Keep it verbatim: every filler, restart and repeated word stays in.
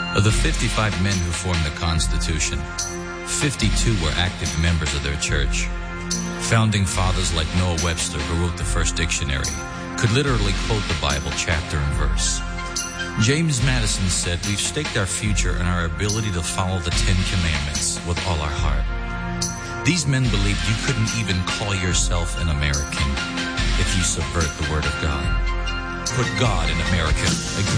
Of the fifty-five men who formed the Constitution, fifty-two were active members of their church. Founding fathers like Noah Webster, who wrote the first dictionary, could literally quote the Bible chapter and verse. James Madison said, "We've staked our future in our ability to follow the Ten Commandments with all our heart." These men believed you couldn't even call yourself an American if you subvert the Word of God. Put God in America again.